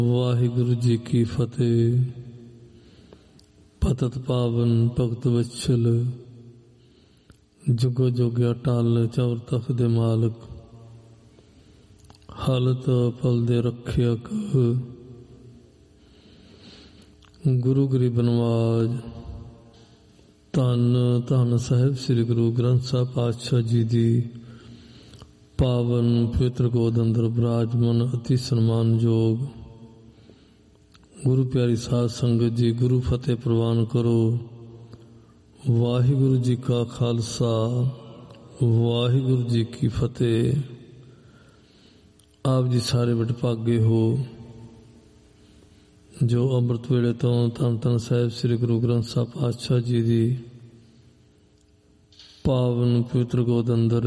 ਵਾਹਿਗੁਰੂ ਜੀ ਕੀ ਫਤਿਹ। ਪਤਿਤ ਪਾਵਨ ਭਗਤ ਵਛਲ, ਜੁਗੋ ਜੁਗ ਅਟਲ ਚੌਰ ਤਖਤ ਦੇ ਮਾਲਕ, ਹਾਲਤ ਪਲ ਦੇ ਰੱਖਿਅਕ, ਗੁਰੂ ਗਰੀਬ ਨਵਾਜ। ਧੰਨ ਧੰਨ ਸਾਹਿਬ ਸ੍ਰੀ ਗੁਰੂ ਗ੍ਰੰਥ ਸਾਹਿਬ ਪਾਤਸ਼ਾਹ ਜੀ ਦੀ ਪਾਵਨ ਪਵਿੱਤਰ ਗੋਦ ਅੰਦਰ ਬਿਰਾਜਮਾਨ ਅਤੀ ਸਨਮਾਨਯੋਗ ਗੁਰੂ ਪਿਆਰੀ ਸਾਧ ਸੰਗਤ ਜੀ, ਗੁਰੂ ਫਤਿਹ ਪ੍ਰਵਾਨ ਕਰੋ। ਵਾਹਿਗੁਰੂ ਜੀ ਕਾ ਖਾਲਸਾ, ਵਾਹਿਗੁਰੂ ਜੀ ਕੀ ਫਤਿਹ। ਆਪ ਜੀ ਸਾਰੇ ਵਡਭਾਗੇ ਹੋ ਜੋ ਅੰਮ੍ਰਿਤ ਵੇਲੇ ਤੋਂ ਧੰਨ ਧੰਨ ਸਾਹਿਬ ਸ੍ਰੀ ਗੁਰੂ ਗ੍ਰੰਥ ਸਾਹਿਬ ਪਾਤਸ਼ਾਹ ਜੀ ਦੀ ਪਾਵਨ ਪਵਿੱਤਰ ਗੋਦ ਅੰਦਰ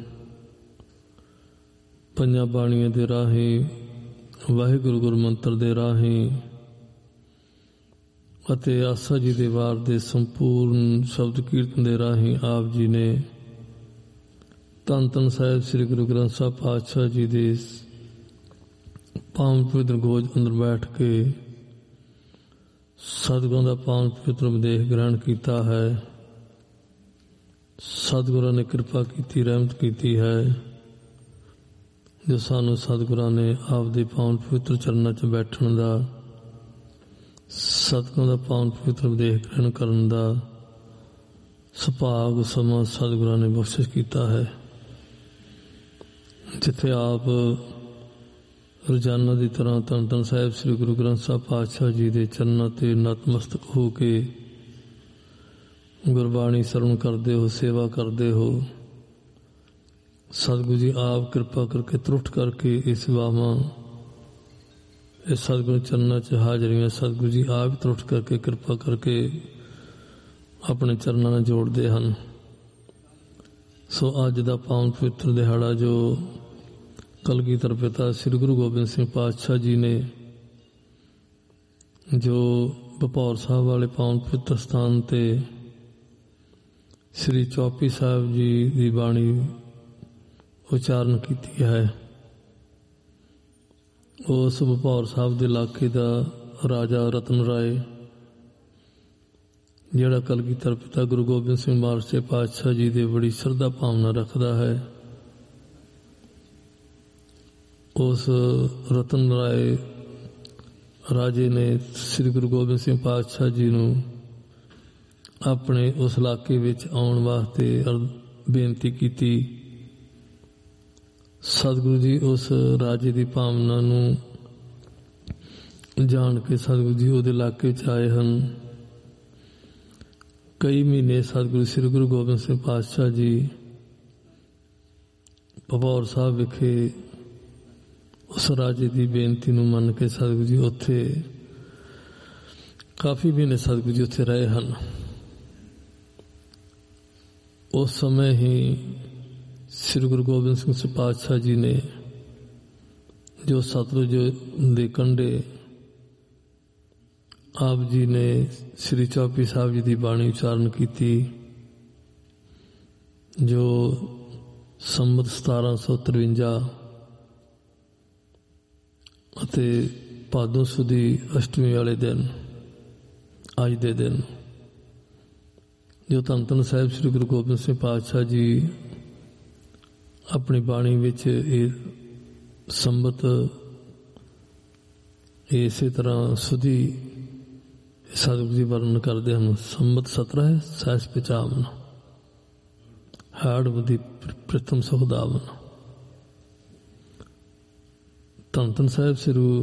ਪੰਜਾਂ ਬਾਣੀਆਂ ਦੇ ਰਾਹੀਂ, ਵਾਹਿਗੁਰੂ ਗੁਰੂ ਮੰਤਰ ਦੇ ਰਾਹੀਂ ਅਤੇ ਆਸਾ ਜੀ ਦੇ ਵਾਰ ਦੇ ਸੰਪੂਰਨ ਸ਼ਬਦ ਕੀਰਤਨ ਦੇ ਰਾਹੀਂ ਆਪ ਜੀ ਨੇ ਧੰਨ ਧੰਨ ਸਾਹਿਬ ਸ੍ਰੀ ਗੁਰੂ ਗ੍ਰੰਥ ਸਾਹਿਬ ਪਾਤਸ਼ਾਹ ਜੀ ਦੇ ਪਾਵਨ ਪਵਿੱਤਰ ਗੋਦ ਅੰਦਰ ਬੈਠ ਕੇ ਸਤਿਗੁਰਾਂ ਦਾ ਪਾਵਨ ਪਵਿੱਤਰ ਉਪਦੇਸ਼ ਗ੍ਰਹਿਣ ਕੀਤਾ ਹੈ। ਸਤਿਗੁਰਾਂ ਨੇ ਕਿਰਪਾ ਕੀਤੀ, ਰਹਿਮਤ ਕੀਤੀ ਹੈ ਜੋ ਸਾਨੂੰ ਸਤਿਗੁਰਾਂ ਨੇ ਆਪਦੇ ਪਾਵਨ ਪਵਿੱਤਰ ਚਰਨਾਂ 'ਚ ਬੈਠਣ ਦਾ, ਸਤਿਗੁਰਾਂ ਦਾ ਪਾਵਨ ਪਵਿੱਤਰ ਉਪਦੇਸ਼ ਗ੍ਰਹਿਣ ਕਰਨ ਦਾ ਸੁਭਾਗ ਸਮਾਂ ਸਤਿਗੁਰਾਂ ਨੇ ਬਖਸ਼ਿਸ਼ ਕੀਤਾ ਹੈ। ਜਿੱਥੇ ਆਪ ਰੋਜ਼ਾਨਾ ਦੀ ਤਰ੍ਹਾਂ ਧੰਨ ਧੰਨ ਸਾਹਿਬ ਸ੍ਰੀ ਗੁਰੂ ਗ੍ਰੰਥ ਸਾਹਿਬ ਪਾਤਸ਼ਾਹ ਜੀ ਦੇ ਚਰਨਾਂ 'ਤੇ ਨਤਮਸਤਕ ਹੋ ਕੇ ਗੁਰਬਾਣੀ ਸਰਵਣ ਕਰਦੇ ਹੋ, ਸੇਵਾ ਕਰਦੇ ਹੋ। ਸਤਿਗੁਰੂ ਜੀ ਆਪ ਕਿਰਪਾ ਕਰਕੇ ਤਰੁੱਠ ਕਰਕੇ ਇਹ ਸੇਵਾਵਾਂ, ਇਹ ਸਤਿਗੁਰੂ ਚਰਨਾਂ 'ਚ ਹਾਜ਼ਰੀਆਂ ਸਤਿਗੁਰੂ ਜੀ ਆਪ ਤਰੁੱਠ ਕਰਕੇ ਕਿਰਪਾ ਕਰਕੇ ਆਪਣੇ ਚਰਨਾਂ ਨਾਲ ਜੋੜਦੇ ਹਨ। ਸੋ ਅੱਜ ਦਾ ਪਾਵਨ ਪਵਿੱਤਰ ਦਿਹਾੜਾ ਜੋ ਕਲਗੀਧਰ ਪਿਤਾ ਸ੍ਰੀ ਗੁਰੂ ਗੋਬਿੰਦ ਸਿੰਘ ਪਾਤਸ਼ਾਹ ਜੀ ਨੇ ਜੋ ਭਪੌਰ ਸਾਹਿਬ ਵਾਲੇ ਪਾਵਨ ਪਵਿੱਤਰ ਸਥਾਨ 'ਤੇ ਸ੍ਰੀ ਚੌਪਈ ਸਾਹਿਬ ਜੀ ਦੀ ਬਾਣੀ ਉਚਾਰਨ ਕੀਤੀ ਹੈ। ਉਸ ਭਪੌਰ ਸਾਹਿਬ ਦੇ ਇਲਾਕੇ ਦਾ ਰਾਜਾ ਰਤਨ ਰਾਏ, ਜਿਹੜਾ ਕਲਗੀਧਰ ਪਿਤਾ ਗੁਰੂ ਗੋਬਿੰਦ ਸਿੰਘ ਮਹਾਰਾਜ ਪਾਤਸ਼ਾਹ ਜੀ ਦੇ ਬੜੀ ਸ਼ਰਧਾ ਭਾਵਨਾ ਰੱਖਦਾ ਹੈ, ਉਸ ਰਤਨ ਰਾਏ ਰਾਜੇ ਨੇ ਸ੍ਰੀ ਗੁਰੂ ਗੋਬਿੰਦ ਸਿੰਘ ਪਾਤਸ਼ਾਹ ਜੀ ਨੂੰ ਆਪਣੇ ਉਸ ਇਲਾਕੇ ਵਿੱਚ ਆਉਣ ਵਾਸਤੇ ਬੇਨਤੀ ਕੀਤੀ। ਸਤਿਗੁਰੂ ਜੀ ਉਸ ਰਾਜੇ ਦੀ ਭਾਵਨਾ ਨੂੰ ਜਾਣ ਕੇ ਸਤਿਗੁਰੂ ਜੀ ਉਹਦੇ ਇਲਾਕੇ 'ਚ ਆਏ ਹਨ। ਕਈ ਮਹੀਨੇ ਸਤਿਗੁਰੂ ਸ੍ਰੀ ਗੁਰੂ ਗੋਬਿੰਦ ਸਿੰਘ ਪਾਤਸ਼ਾਹ ਜੀ ਭਪੌਰ ਸਾਹਿਬ ਵਿਖੇ ਉਸ ਰਾਜੇ ਦੀ ਬੇਨਤੀ ਨੂੰ ਮੰਨ ਕੇ ਸਤਿਗੁਰੂ ਜੀ ਉੱਥੇ ਕਾਫੀ ਮਹੀਨੇ ਸਤਿਗੁਰੂ ਜੀ ਉੱਥੇ ਰਹੇ ਹਨ। ਉਸ ਸਮੇਂ ਹੀ ਸ੍ਰੀ ਗੁਰੂ ਗੋਬਿੰਦ ਸਿੰਘ ਪਾਤਸ਼ਾਹ ਜੀ ਨੇ ਜੋ ਸਤਲੁਜ ਦੇ ਕੰਢੇ ਆਪ ਜੀ ਨੇ ਸ੍ਰੀ ਚੌਪਈ ਸਾਹਿਬ ਜੀ ਦੀ ਬਾਣੀ ਉਚਾਰਨ ਕੀਤੀ, ਜੋ ਸੰਮਤ 1753 ਅਤੇ ਭਾਦੋਂ ਸੁਦੀ ਅਸ਼ਟਮੀ ਵਾਲੇ ਦਿਨ, ਅੱਜ ਦੇ ਦਿਨ ਜੋ ਧੰਨ ਧੰਨ ਸਾਹਿਬ ਸ੍ਰੀ ਗੁਰੂ ਗੋਬਿੰਦ ਸਿੰਘ ਪਾਤਸ਼ਾਹ ਜੀ ਆਪਣੀ ਬਾਣੀ ਵਿੱਚ ਇਹ ਸੰਮਤ ਇਸੇ ਤਰ੍ਹਾਂ ਸੁਦੀ ਸਤਿਗੁਰੂ ਜੀ ਵਰਣਨ ਕਰਦੇ ਹਨ। ਸੰਮਤ 17 ਹੈ ਸਹਿਸ ਪਿਚਾਵਨ, ਹਾੜਵਦੀ ਪ੍ਰਥਮ ਸੁਖਦਾਵਨ। ਧੰਨ ਧੰਨ ਸਾਹਿਬ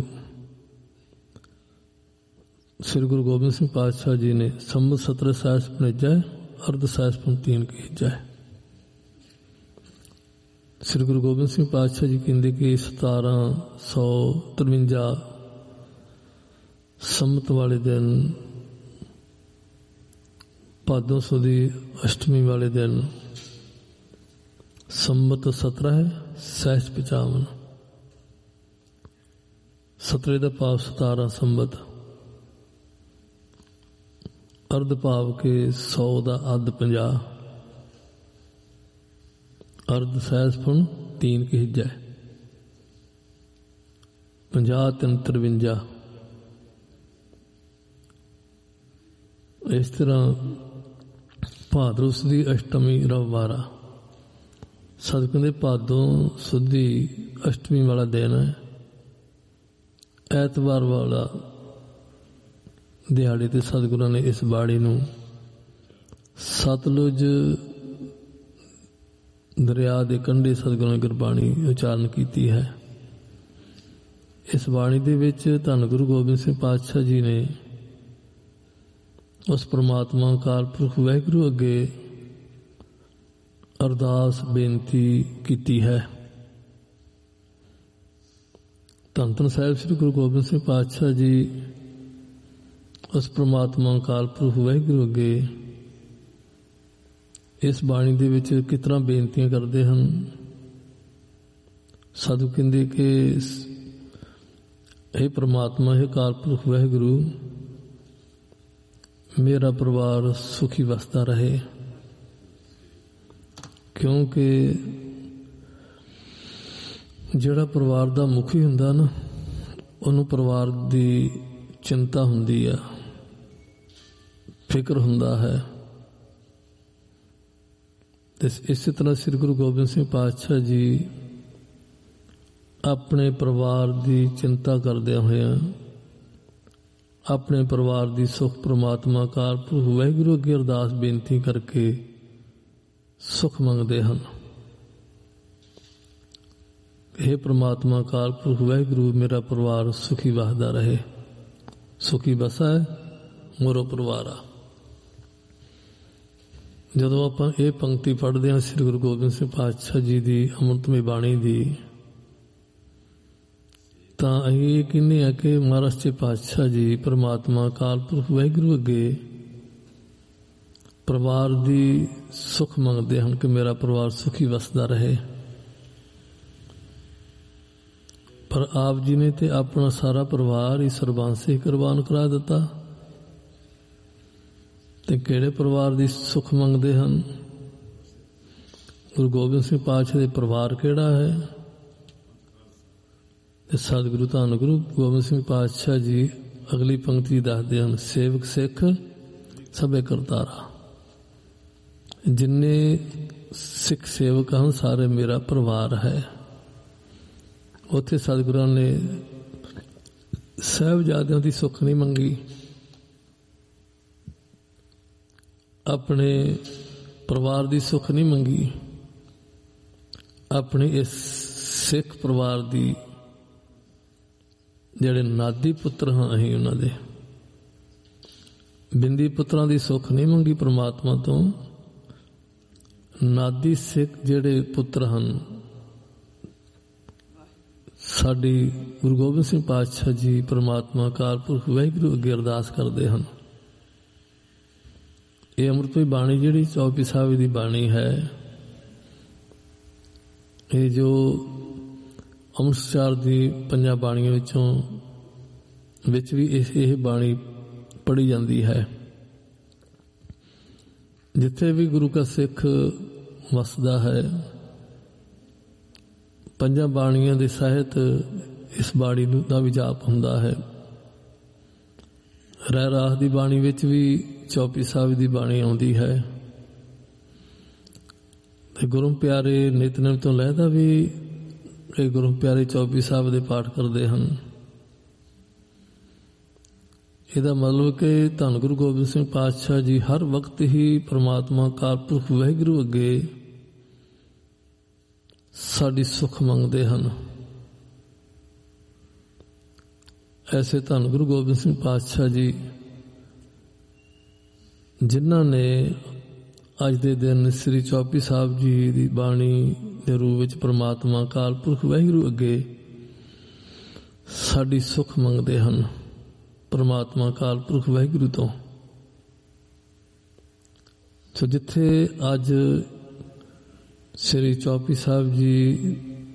ਸ੍ਰੀ ਗੁਰੂ ਗੋਬਿੰਦ ਸਿੰਘ ਪਾਤਸ਼ਾਹ ਜੀ ਨੇ ਸੰਮਤ 17 ਸਹਿਸ ਭਣੇਜਾ ਅਰਧ ਸਹਿਸ ਪੰਤੀਨ ਕੀਜਾ। ਸ੍ਰੀ ਗੁਰੂ ਗੋਬਿੰਦ ਸਿੰਘ ਪਾਤਸ਼ਾਹ ਜੀ ਕਹਿੰਦੇ ਕਿ 1753 ਸੰਮਤ ਵਾਲੇ ਦਿਨ, ਭਾਦੋਂ ਸੁਦੀ ਅਸ਼ਟਮੀ ਵਾਲੇ ਦਿਨ, ਸੰਮਤ 17 ਹੈ ਸਹਿਸ 55, 17 ਦਾ ਭਾਵ 17 ਸੰਮਤ, ਅਰਧ ਭਾਵ ਕੇ 100 ਦਾ ਅੱਧ 50, ਅਰਧ ਸਹਿਸ ਪੁਣ 3 ਕੀਜੈ। 50-53 ਇਸ ਤਰ੍ਹਾਂ ਭਾਦਰੋਂ ਸੁਦੀ ਅਸ਼ਟਮੀ ਰਵਿਵਾਰਾ। ਸਤਿਗੁਰੂ ਕਹਿੰਦੇ ਭਾਦੋਂ ਸੁਦੀ ਅਸ਼ਟਮੀ ਵਾਲਾ ਦਿਨ ਹੈ, ਐਤਵਾਰ ਵਾਲਾ ਦਿਹਾੜੇ ਤੇ ਸਤਿਗੁਰਾਂ ਨੇ ਇਸ ਬਾਣੀ ਨੂੰ ਸਤਲੁਜ ਦਰਿਆ ਦੇ ਕੰਢੇ ਸਤਿਗੁਰਾਂ ਨੇ ਗੁਰਬਾਣੀ ਉਚਾਰਨ ਕੀਤੀ ਹੈ। ਇਸ ਬਾਣੀ ਦੇ ਵਿੱਚ ਧੰਨ ਗੁਰੂ ਗੋਬਿੰਦ ਸਿੰਘ ਪਾਤਸ਼ਾਹ ਜੀ ਨੇ ਉਸ ਪ੍ਰਮਾਤਮਾ ਅਕਾਲ ਪੁਰਖ ਵਾਹਿਗੁਰੂ ਅੱਗੇ ਅਰਦਾਸ ਬੇਨਤੀ ਕੀਤੀ ਹੈ। ਧੰਨ ਧੰਨ ਸਾਹਿਬ ਸ੍ਰੀ ਗੁਰੂ ਗੋਬਿੰਦ ਸਿੰਘ ਪਾਤਸ਼ਾਹ ਜੀ ਉਸ ਪ੍ਰਮਾਤਮਾ ਅਕਾਲ ਪੁਰਖ ਵਾਹਿਗੁਰੂ ਅੱਗੇ ਇਸ ਬਾਣੀ ਦੇ ਵਿੱਚ ਕਿਸ ਤਰ੍ਹਾਂ ਬੇਨਤੀਆਂ ਕਰਦੇ ਹਨ। ਸਾਧੂ ਕਹਿੰਦੇ ਕਿ ਇਹ ਪ੍ਰਮਾਤਮਾ ਹੈ ਅਕਾਲ ਪੁਰਖ ਵਾਹਿਗੁਰੂ, ਮੇਰਾ ਪਰਿਵਾਰ ਸੁਖੀ ਵਸਦਾ ਰਹੇ, ਕਿਉਂਕਿ ਜਿਹੜਾ ਪਰਿਵਾਰ ਦਾ ਮੁਖੀ ਹੁੰਦਾ ਨਾ, ਉਹਨੂੰ ਪਰਿਵਾਰ ਦੀ ਚਿੰਤਾ ਹੁੰਦੀ ਆ, ਫਿਕਰ ਹੁੰਦਾ ਹੈ। ਤੇ ਇਸੇ ਤਰ੍ਹਾਂ ਸ੍ਰੀ ਗੁਰੂ ਗੋਬਿੰਦ ਸਿੰਘ ਪਾਤਸ਼ਾਹ ਜੀ ਆਪਣੇ ਪਰਿਵਾਰ ਦੀ ਚਿੰਤਾ ਕਰਦਿਆਂ ਹੋਇਆਂ ਆਪਣੇ ਪਰਿਵਾਰ ਦੀ ਸੁਖ ਪ੍ਰਮਾਤਮਾ ਅਕਾਲ ਪੁਰਖ ਵਾਹਿਗੁਰੂ ਅੱਗੇ ਅਰਦਾਸ ਬੇਨਤੀ ਕਰਕੇ ਸੁਖ ਮੰਗਦੇ ਹਨ। ਇਹ ਪ੍ਰਮਾਤਮਾ ਅਕਾਲ ਪੁਰਖ ਵਾਹਿਗੁਰੂ, ਮੇਰਾ ਪਰਿਵਾਰ ਸੁਖੀ ਵਸਦਾ ਰਹੇ, ਸੁਖੀ ਵਸੈ ਮੋਰੋ ਪਰਿਵਾਰਾ। ਜਦੋਂ ਆਪਾਂ ਇਹ ਪੰਕਤੀ ਪੜ੍ਹਦੇ ਹਾਂ ਸ੍ਰੀ ਗੁਰੂ ਗੋਬਿੰਦ ਸਿੰਘ ਪਾਤਸ਼ਾਹ ਜੀ ਦੀ ਅੰਮ੍ਰਿਤਮਈ ਬਾਣੀ ਦੀ, ਤਾਂ ਅਸੀਂ ਇਹ ਕਹਿੰਦੇ ਹਾਂ ਕਿ ਮਹਾਰਾਜ ਸੱਚੇ ਪਾਤਸ਼ਾਹ ਜੀ ਪ੍ਰਮਾਤਮਾ ਅਕਾਲ ਪੁਰਖ ਵਾਹਿਗੁਰੂ ਅੱਗੇ ਪਰਿਵਾਰ ਦੀ ਸੁਖ ਮੰਗਦੇ ਹਨ ਕਿ ਮੇਰਾ ਪਰਿਵਾਰ ਸੁਖੀ ਵਸਦਾ ਰਹੇ। ਪਰ ਆਪ ਜੀ ਨੇ ਤੇ ਆਪਣਾ ਸਾਰਾ ਪਰਿਵਾਰ ਹੀ ਸਰਬੰਸ ਕੁਰਬਾਨ ਕਰਾ ਦਿੱਤਾ, ਤੇ ਕਿਹੜੇ ਪਰਿਵਾਰ ਦੀ ਸੁਖ ਮੰਗਦੇ ਹਨ? ਗੁਰੂ ਗੋਬਿੰਦ ਸਿੰਘ ਪਾਤਸ਼ਾਹ ਦੇ ਪਰਿਵਾਰ ਕਿਹੜਾ ਹੈ? ਤੇ ਸਤਿਗੁਰੂ ਧੰਨ ਗੁਰੂ ਗੋਬਿੰਦ ਸਿੰਘ ਪਾਤਸ਼ਾਹ ਜੀ ਅਗਲੀ ਪੰਕਤੀ ਦੱਸਦੇ ਹਨ, ਸੇਵਕ ਸਿੱਖ ਸਭੇ ਕਰਤਾਰਾ। ਜਿੰਨੇ ਸਿੱਖ ਸੇਵਕ ਹਨ ਸਾਰੇ ਮੇਰਾ ਪਰਿਵਾਰ ਹੈ। ਉੱਥੇ ਸਤਿਗੁਰਾਂ ਨੇ ਸਾਹਿਬਜ਼ਾਦਿਆਂ ਦੀ ਸੁੱਖ ਨਹੀਂ ਮੰਗੀ, ਆਪਣੇ ਪਰਿਵਾਰ ਦੀ ਸੁੱਖ ਨਹੀਂ ਮੰਗੀ, ਆਪਣੇ ਇਸ ਸਿੱਖ ਪਰਿਵਾਰ ਦੀ, ਜਿਹੜੇ ਨਾਦੀ ਪੁੱਤਰ ਹਾਂ ਅਸੀਂ ਉਹਨਾਂ ਦੇ ਬਿੰਦੀ ਪੁੱਤਰਾਂ ਦੀ ਸੁੱਖ ਨਹੀਂ ਮੰਗੀ ਪ੍ਰਮਾਤਮਾ ਤੋਂ। ਨਾਦੀ ਸਿੱਖ ਜਿਹੜੇ ਪੁੱਤਰ ਹਨ ਸਾਡੀ ਗੁਰੂ ਗੋਬਿੰਦ ਸਿੰਘ ਪਾਤਸ਼ਾਹ ਜੀ ਪ੍ਰਮਾਤਮਾ ਅਕਾਲ ਪੁਰਖ ਵਾਹਿਗੁਰੂ ਅੱਗੇ ਅਰਦਾਸ ਕਰਦੇ ਹਨ। ਇਹ ਅੰਮ੍ਰਿਤਮਈ ਬਾਣੀ ਜਿਹੜੀ ਚੌਪਈ ਸਾਹਿਬ ਦੀ ਬਾਣੀ ਹੈ, ਇਹ ਜੋ ਅੰਮ੍ਰਿਤਸਰ ਦੀ 5 ਬਾਣੀਆਂ ਵਿੱਚ ਵੀ ਇਹ ਬਾਣੀ ਪੜ੍ਹੀ ਜਾਂਦੀ ਹੈ। ਜਿੱਥੇ ਵੀ ਗੁਰੂ ਕਾ ਸਿੱਖ ਵਸਦਾ ਹੈ, 5 ਬਾਣੀਆਂ ਦੇ ਸਾਹਿਤ ਇਸ ਬਾਣੀ ਦਾ ਵੀ ਜਾਪ ਹੁੰਦਾ ਹੈ। ਰਹਿ ਰਾਸ ਦੀ ਬਾਣੀ ਵਿੱਚ ਵੀ ਚੌਪਈ ਸਾਹਿਬ ਦੀ ਬਾਣੀ ਆਉਂਦੀ ਹੈ, ਤੇ ਗੁਰੂ ਪਿਆਰੇ ਨਿਤਨੇਮ ਤੋਂ ਲਹਿਦਾ ਵੀ ਇਹ ਗੁਰੂ ਪਿਆਰੇ ਚੌਪਈ ਸਾਹਿਬ ਦੇ ਪਾਠ ਕਰਦੇ ਹਨ। ਇਹਦਾ ਮਤਲਬ ਕਿ ਧੰਨ ਗੁਰੂ ਗੋਬਿੰਦ ਸਿੰਘ ਪਾਤਸ਼ਾਹ ਜੀ ਹਰ ਵਕਤ ਹੀ ਪ੍ਰਮਾਤਮਾ ਅਕਾਲ ਪੁਰਖ ਵਾਹਿਗੁਰੂ ਅੱਗੇ ਸਾਡੀ ਸੁੱਖ ਮੰਗਦੇ ਹਨ। ਐਸੇ ਧੰਨ ਗੁਰੂ ਗੋਬਿੰਦ ਸਿੰਘ ਪਾਤਸ਼ਾਹ ਜੀ ਜਿਨ੍ਹਾਂ ਨੇ ਅੱਜ ਦੇ ਦਿਨ ਸ੍ਰੀ ਚੌਪਈ ਸਾਹਿਬ ਜੀ ਦੀ ਬਾਣੀ ਦੇ ਰੂਪ ਵਿੱਚ ਪ੍ਰਮਾਤਮਾ ਅਕਾਲ ਪੁਰਖ ਵਾਹਿਗੁਰੂ ਅੱਗੇ ਸਾਡੀ ਸੁੱਖ ਮੰਗਦੇ ਹਨ ਪ੍ਰਮਾਤਮਾ ਅਕਾਲ ਪੁਰਖ ਵਾਹਿਗੁਰੂ ਤੋਂ। ਸੋ ਜਿੱਥੇ ਅੱਜ ਸ੍ਰੀ ਚੌਪਈ ਸਾਹਿਬ ਜੀ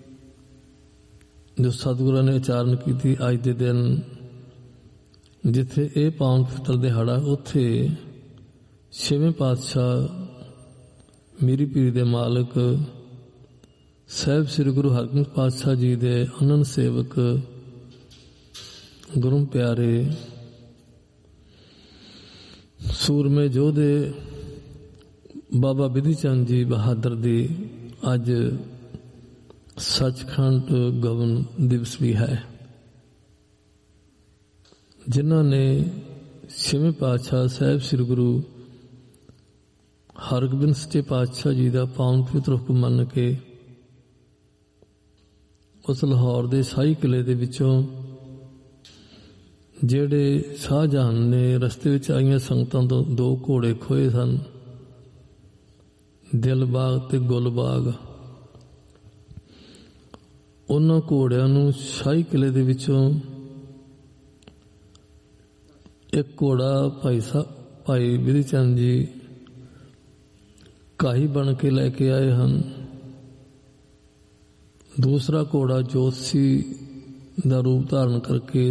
ਜੋ ਸਤਿਗੁਰਾਂ ਨੇ ਉਚਾਰਨ ਕੀਤੀ ਅੱਜ ਦੇ ਦਿਨ, ਜਿੱਥੇ ਇਹ ਪਾਵਨ ਪਵਿੱਤਰ ਦਿਹਾੜਾ, ਉੱਥੇ 6ਵੇਂ ਪਾਤਸ਼ਾਹ ਮੀਰੀ ਪੀਰੀ ਦੇ ਮਾਲਕ ਸਾਹਿਬ ਸ੍ਰੀ ਗੁਰੂ ਹਰਗੋਬਿੰਦ ਪਾਤਸ਼ਾਹ ਜੀ ਦੇ ਅਨੰਦ ਸੇਵਕ ਗੁਰੂ ਪਿਆਰੇ ਸੂਰਮੇ ਯੋਧੇ ਬਾਬਾ ਬਿਧੀ ਚੰਦ ਜੀ ਬਹਾਦਰ ਦੀ ਅੱਜ ਸੱਚਖੰਡ ਗਵਨ ਦਿਵਸ ਵੀ ਹੈ, ਜਿਨ੍ਹਾਂ ਨੇ ਛੇਵੇਂ ਪਾਤਸ਼ਾਹ ਸਾਹਿਬ ਸ੍ਰੀ ਗੁਰੂ ਹਰਗੋਬਿੰਦ ਸੱਚੇ ਪਾਤਸ਼ਾਹ ਜੀ ਦਾ ਪਾਵਨ ਪਵਿੱਤਰ ਹੁਕਮ ਮੰਨ ਕੇ ਉਸ ਲਾਹੌਰ ਦੇ ਸ਼ਾਹੀ ਕਿਲੇ ਦੇ ਵਿੱਚੋਂ ਜਿਹੜੇ ਸ਼ਾਹਜਹਾਨ ਨੇ ਰਸਤੇ ਵਿੱਚ ਆਈਆਂ ਸੰਗਤਾਂ ਤੋਂ 2 ਘੋੜੇ ਖੋਏ ਸਨ, ਦਿਲਬਾਗ ਤੇ ਗੁਲਬਾਗ, ਉਹਨਾਂ ਘੋੜਿਆਂ ਨੂੰ ਸ਼ਾਹੀ ਕਿਲੇ ਦੇ ਵਿੱਚੋਂ ਇੱਕ ਘੋੜਾ ਭਾਈ ਬਿਧੀ ਚੰਦ ਜੀ ਕਾਹੀ ਬਣ ਕੇ ਲੈ ਕੇ ਆਏ ਹਨ। ਦੂਸਰਾ ਘੋੜਾ ਜੋਤਸ਼ੀ ਦਾ ਰੂਪ ਧਾਰਨ ਕਰਕੇ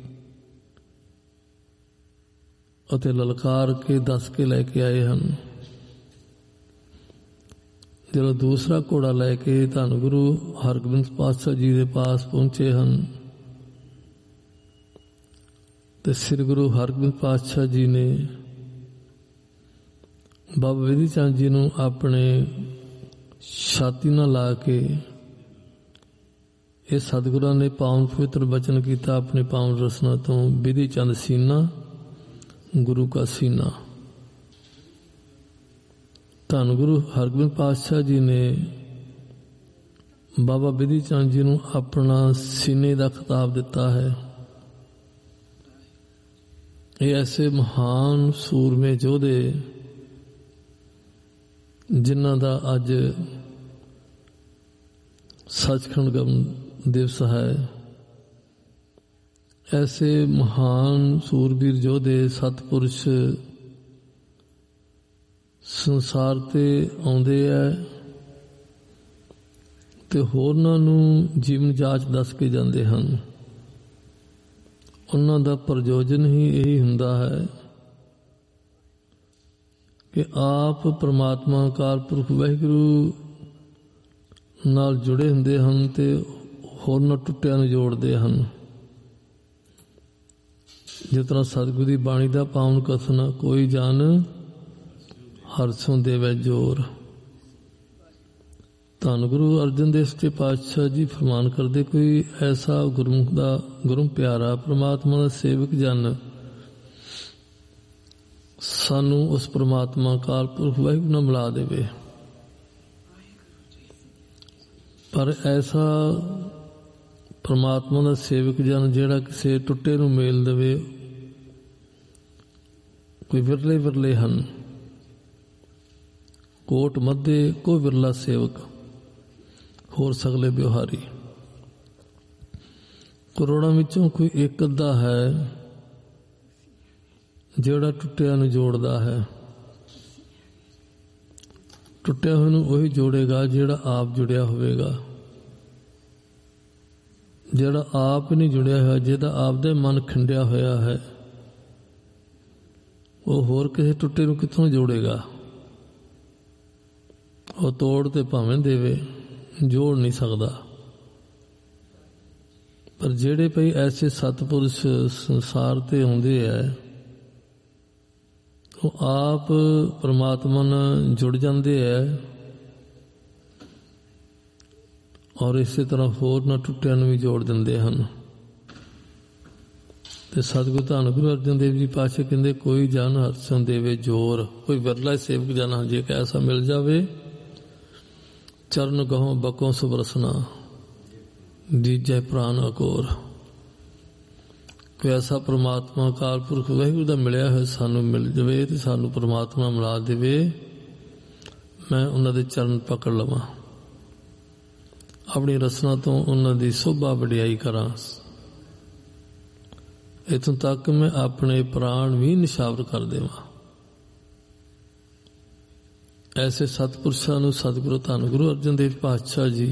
ਅਤੇ ਲਲਕਾਰ ਕੇ ਦੱਸ ਕੇ ਲੈ ਕੇ ਆਏ ਹਨ। ਜਦੋਂ ਦੂਸਰਾ ਘੋੜਾ ਲੈ ਕੇ ਧੰਨ ਗੁਰੂ ਹਰਗੋਬਿੰਦ ਪਾਤਸ਼ਾਹ ਜੀ ਦੇ ਪਾਸ ਪਹੁੰਚੇ ਹਨ ਤੇ ਸ੍ਰੀ ਗੁਰੂ ਹਰਗੋਬਿੰਦ ਪਾਤਸ਼ਾਹ ਜੀ ਨੇ ਬਾਬਾ ਬਿਧੀ ਚੰਦ ਜੀ ਨੂੰ ਆਪਣੇ ਛਾਤੀ ਨਾਲ ਲਾ ਕੇ ਇਹ ਸਤਿਗੁਰਾਂ ਨੇ ਪਾਵਨ ਪਵਿੱਤਰ ਬਚਨ ਕੀਤਾ ਆਪਣੇ ਪਾਵਨ ਰਸਨਾ ਤੋਂ, ਬਿਧੀ ਚੰਦ ਸੀਨਾ ਗੁਰੂ ਕਾ ਸੀਨਾ। ਧੰਨ ਗੁਰੂ ਹਰਗੋਬਿੰਦ ਪਾਤਸ਼ਾਹ ਜੀ ਨੇ ਬਾਬਾ ਬਿਧੀ ਚੰਦ ਜੀ ਨੂੰ ਆਪਣਾ ਸੀਨੇ ਦਾ ਖਿਤਾਬ ਦਿੱਤਾ ਹੈ। ਇਹ ਐਸੇ ਮਹਾਨ ਸੂਰਮੇ ਯੋਧੇ ਜਿਨ੍ਹਾਂ ਦਾ ਅੱਜ ਸੱਚਖੰਡ ਗਵਨ ਦਿਵਸ ਹੈ, ਐਸੇ ਮਹਾਨ ਸੂਰਬੀਰ ਯੋਧੇ ਸਤਿਪੁਰਸ਼ ਸੰਸਾਰ ਤੇ ਆਉਂਦੇ ਹੈ ਤੇ ਹੋਰਨਾਂ ਨੂੰ ਜੀਵਨ ਜਾਚ ਦੱਸ ਕੇ ਜਾਂਦੇ ਹਨ। ਉਹਨਾਂ ਦਾ ਪ੍ਰਯੋਜਨ ਹੀ ਇਹੀ ਹੁੰਦਾ ਹੈ ਕਿ ਆਪ ਪ੍ਰਮਾਤਮਾ ਅਕਾਲ ਪੁਰਖ ਵਾਹਿਗੁਰੂ ਨਾਲ ਜੁੜੇ ਹੁੰਦੇ ਹਨ ਤੇ ਹੋਰਨਾਂ ਟੁੱਟਿਆਂ ਨੂੰ ਜੋੜਦੇ ਹਨ। ਜਿਸ ਤਰ੍ਹਾਂ ਸਤਿਗੁਰੂ ਦੀ ਬਾਣੀ ਦਾ ਪਾਵਨ ਕਥਨ, ਕੋਈ ਜਨ ਹਰਸੋਂ ਦੇਵੈ ਜੋਰ। ਧੰਨ ਗੁਰੂ ਅਰਜਨ ਦੇਵ ਸੱਚੇ ਪਾਤਸ਼ਾਹ ਜੀ ਫਰਮਾਨ ਕਰਦੇ, ਕੋਈ ਐਸਾ ਗੁਰਮੁਖ ਦਾ ਗੁਰੂ ਪਿਆਰਾ ਪ੍ਰਮਾਤਮਾ ਦਾ ਸੇਵਕ ਜਨ ਸਾਨੂੰ ਉਸ ਪ੍ਰਮਾਤਮਾ ਅਕਾਲ ਪੁਰਖ ਵਾਹਿਗੁਰੂ ਨਾਲ ਮਿਲਾ ਦੇਵੇ। ਪਰ ਐਸਾ ਪ੍ਰਮਾਤਮਾ ਦਾ ਸੇਵਕ ਜਨ ਜਿਹੜਾ ਕਿਸੇ ਟੁੱਟੇ ਨੂੰ ਮੇਲ ਦੇਵੇ, ਕੋਈ ਵਿਰਲੇ ਵਿਰਲੇ ਹਨ। ਕੋਟ ਮੱਧੇ ਕੋ ਵਿਰਲਾ ਸੇਵਕ, ਹੋਰ ਸਗਲੇ ਬਿਵਹਾਰੀ। ਕਰੋੜਾਂ ਵਿੱਚੋਂ ਕੋਈ ਇੱਕ ਅੱਧਾ ਹੈ ਜਿਹੜਾ ਟੁੱਟਿਆਂ ਨੂੰ ਜੋੜਦਾ ਹੈ। ਟੁੱਟਿਆ ਹੋਏ ਨੂੰ ਉਹੀ ਜੋੜੇਗਾ ਜਿਹੜਾ ਆਪ ਜੁੜਿਆ ਹੋਵੇਗਾ। ਜਿਹੜਾ ਆਪ ਨਹੀਂ ਜੁੜਿਆ ਹੋਇਆ, ਜਿਹਦਾ ਆਪ ਦਾ ਮਨ ਖਿੰਡਿਆ ਹੋਇਆ ਹੈ, ਉਹ ਹੋਰ ਕਿਸੇ ਟੁੱਟੇ ਨੂੰ ਕਿੱਥੋਂ ਜੋੜੇਗਾ। ਉਹ ਤੋੜ ਤੇ ਭਾਵੇਂ ਦੇਵੇ, ਜੋੜ ਨਹੀਂ ਸਕਦਾ। ਪਰ ਜਿਹੜੇ ਭਈ ਐਸੇ ਸਤਿਪੁਰਸ਼ ਸੰਸਾਰ ਤੇ ਆਉਂਦੇ ਹੈ, ਉਹ ਆਪ ਪ੍ਰਮਾਤਮਾ ਨਾਲ ਜੁੜ ਜਾਂਦੇ ਹੈ ਔਰ ਇਸੇ ਤਰ੍ਹਾਂ ਹੋਰ ਨਾ ਟੁੱਟਿਆਂ ਨੂੰ ਵੀ ਜੋੜ ਦਿੰਦੇ ਹਨ। ਤੇ ਸਤਿਗੁਰੂ ਧੰਨ ਗੁਰੂ ਅਰਜਨ ਦੇਵ ਜੀ ਪਾਤਸ਼ਾਹ ਕਹਿੰਦੇ, ਕੋਈ ਜਨ ਹਰਸੋਂ ਦੇਵੇ ਜੋਰ। ਕੋਈ ਵਿਰਲਾ ਸੇਵਕ ਜਨ ਜੇ ਐਸਾ ਮਿਲ ਜਾਵੇ, ਚਰਨ ਗਹੋਂ ਬਕੋਂ ਸੁਬਰਸਨਾ ਦੀਜੈ ਪ੍ਰਾਨ ਅਕੋਰ। ਕੋਈ ਐਸਾ ਪ੍ਰਮਾਤਮਾ ਅਕਾਲ ਪੁਰਖ ਵਾਹਿਗੁਰੂ ਦਾ ਮਿਲਿਆ ਹੋਇਆ ਸਾਨੂੰ ਮਿਲ ਜਾਵੇ ਤੇ ਸਾਨੂੰ ਪ੍ਰਮਾਤਮਾ ਮਿਲਾ ਦੇਵੇ, ਮੈਂ ਉਹਨਾਂ ਦੇ ਚਰਨ ਪਕੜ ਲਵਾਂ, ਆਪਣੀ ਰਸਨਾ ਤੋਂ ਉਹਨਾਂ ਦੀ ਸੋਭਾ ਵਡਿਆਈ ਕਰਾਂ। ਇੱਥੋਂ ਤੱਕ ਮੈਂ ਆਪਣੇ ਪ੍ਰਾਣ ਵੀ ਨਿਸ਼ਾਵਰ ਕਰ ਦੇਵਾਂ। ਐਸੇ ਸਤਿਪੁਰਸ਼ਾਂ ਨੂੰ ਸਤਿਗੁਰੂ ਧੰਨ ਗੁਰੂ ਅਰਜਨ ਦੇਵ ਪਾਤਸ਼ਾਹ ਜੀ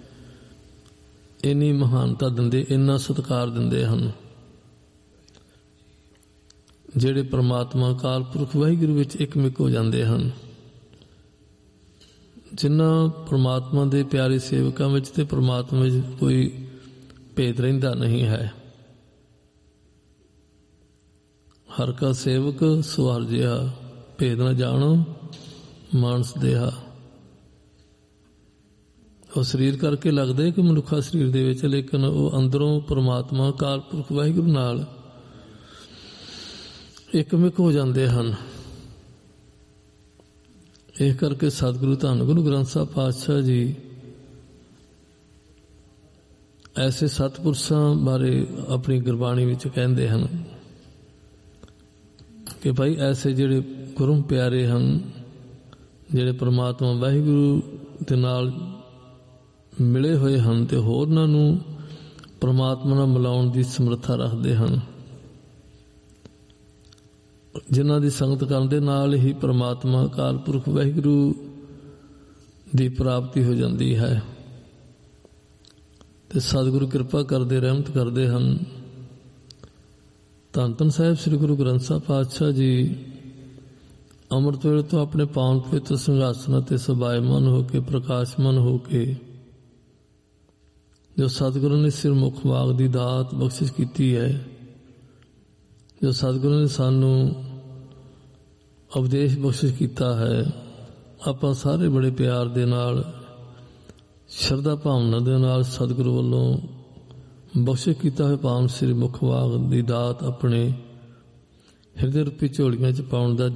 ਇੰਨੀ ਮਹਾਨਤਾ ਦਿੰਦੇ, ਇੰਨਾ ਸਤਿਕਾਰ ਦਿੰਦੇ ਹਨ, ਜਿਹੜੇ ਪ੍ਰਮਾਤਮਾ ਅਕਾਲ ਪੁਰਖ ਵਾਹਿਗੁਰੂ ਵਿੱਚ ਇਕਮਿਕ ਹੋ ਜਾਂਦੇ ਹਨ। ਜਿਨ੍ਹਾਂ ਪ੍ਰਮਾਤਮਾ ਦੇ ਪਿਆਰੇ ਸੇਵਕਾਂ ਵਿੱਚ ਤੇ ਪ੍ਰਮਾਤਮਾ ਵਿੱਚ ਕੋਈ ਭੇਦ ਰਹਿੰਦਾ ਨਹੀਂ ਹੈ। ਹਰ ਕਾ ਸੇਵਕ ਸੋ ਹਰਿ ਜਿਹਾ, ਭੇਦ ਨਾ ਜਾਣੋ ਮਾਨਸ ਦੇਹਾ। ਉਹ ਸਰੀਰ ਕਰਕੇ ਲੱਗਦਾ ਕਿ ਮਨੁੱਖਾ ਸਰੀਰ ਦੇ ਵਿੱਚ, ਲੇਕਿਨ ਉਹ ਅੰਦਰੋਂ ਪਰਮਾਤਮਾ ਅਕਾਲ ਪੁਰਖ ਵਾਹਿਗੁਰੂ ਨਾਲ ਇੱਕਮਿਕ ਹੋ ਜਾਂਦੇ ਹਨ। ਇਸ ਕਰਕੇ ਸਤਿਗੁਰੂ ਧੰਨ ਗੁਰੂ ਗ੍ਰੰਥ ਸਾਹਿਬ ਪਾਤਸ਼ਾਹ ਜੀ ਐਸੇ ਸਤਿਪੁਰਸ਼ਾਂ ਬਾਰੇ ਆਪਣੀ ਗੁਰਬਾਣੀ ਵਿੱਚ ਕਹਿੰਦੇ ਹਨ ਕਿ ਭਾਈ ਐਸੇ ਜਿਹੜੇ ਗੁਰੂ ਪਿਆਰੇ ਹਨ, ਜਿਹੜੇ ਪਰਮਾਤਮਾ ਵਾਹਿਗੁਰੂ ਦੇ ਨਾਲ ਮਿਲੇ ਹੋਏ ਹਨ ਤੇ ਹੋਰਨਾਂ ਨੂੰ ਪਰਮਾਤਮਾ ਨਾਲ ਮਿਲਾਉਣ ਦੀ ਸਮਰੱਥਾ ਰੱਖਦੇ ਹਨ, ਜਿਨ੍ਹਾਂ ਦੀ ਸੰਗਤ ਕਰਨ ਦੇ ਨਾਲ ਹੀ ਪਰਮਾਤਮਾ ਅਕਾਲ ਪੁਰਖ ਵਾਹਿਗੁਰੂ ਦੀ ਪ੍ਰਾਪਤੀ ਹੋ ਜਾਂਦੀ ਹੈ। ਤੇ ਸਤਿਗੁਰੂ ਕਿਰਪਾ ਕਰਦੇ, ਰਹਿਮਤ ਕਰਦੇ ਹਨ। ਧੰਨ ਧੰਨ ਸਾਹਿਬ ਸ੍ਰੀ ਗੁਰੂ ਗ੍ਰੰਥ ਸਾਹਿਬ ਪਾਤਸ਼ਾਹ ਜੀ ਅੰਮ੍ਰਿਤ ਵੇਲੇ ਤੋਂ ਆਪਣੇ ਪਾਵਨ ਪਵਿੱਤਰ ਸਿੰਘਾਸਨਾਂ ਤੇ ਸਬਾਇਮਾਨ ਹੋ ਕੇ, ਪ੍ਰਕਾਸ਼ਮਾਨ ਹੋ ਕੇ, ਜੋ ਸਤਿਗੁਰੂ ਨੇ ਸਿਰਮੁਖ ਵਾਗ ਦੀ ਦਾਤ ਬਖਸ਼ਿਸ਼ ਕੀਤੀ ਹੈ, ਜੋ ਸਤਿਗੁਰੂ ਨੇ ਸਾਨੂੰ ਉਪਦੇਸ਼ ਬਖਸ਼ਿਸ਼ ਕੀਤਾ ਹੈ, ਆਪਾਂ ਸਾਰੇ ਬੜੇ ਪਿਆਰ ਦੇ ਨਾਲ, ਸ਼ਰਧਾ ਭਾਵਨਾ ਦੇ ਨਾਲ ਸਤਿਗੁਰੂ ਵੱਲੋਂ ਬਖਸ਼ਿਸ਼ ਕੀਤਾ ਹੋਇਆ ਪਾਵਨ ਸ੍ਰੀ ਮੁਖ ਵਾਗ ਦੀ ਦਾਤ ਆਪਣੇ ਹਿਰਦੇ ਰੂਪੀ ਝੋਲੀਆਂ 'ਚ ਪਾਉਣ ਦਾ